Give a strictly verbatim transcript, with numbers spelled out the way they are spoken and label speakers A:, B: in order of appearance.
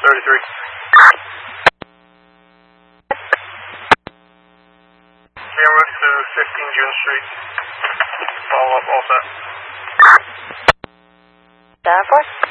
A: thirty-three. Camera to fifteen June Street. Follow up, all set.
B: seven four.